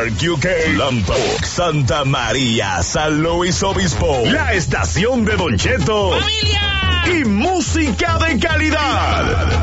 Park UK, Lampo, Santa María, San Luis Obispo, la estación de Don Cheto, ¡Familia! Y música de calidad.